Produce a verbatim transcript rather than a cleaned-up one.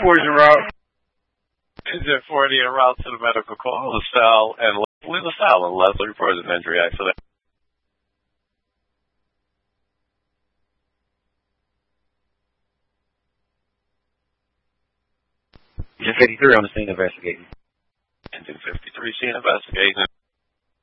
forty en route. ten forty en route to the medical call. LaSalle and Leslie. LaSalle and Leslie reported an injury accident. ten fifty-three on the scene investigating. ten fifty-three scene investigating.